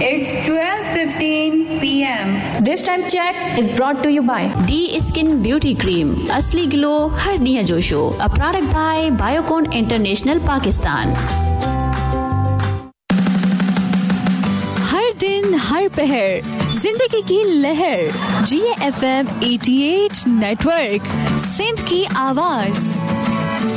It's 12:15 p.m. This time check is brought to you by D Skin Beauty Cream. असली glow हर निया जोशो. A product by Biocon International Pakistan. हर दिन हर पहर जिंदगी की लहर. GFM 88 नेटवर्क सिंध की आवाज.